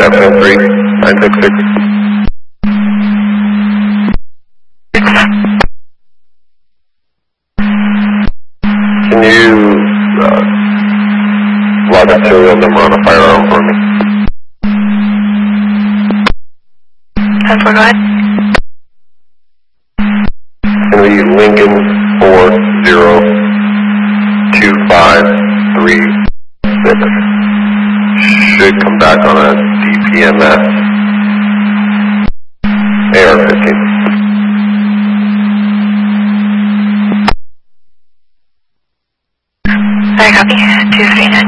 73966. Can you log a serial number on a firearm for me? 10-4, go ahead. Going to be Lincoln 402536. Should come back on a DPMS AR-15. Sorry, copy. 239.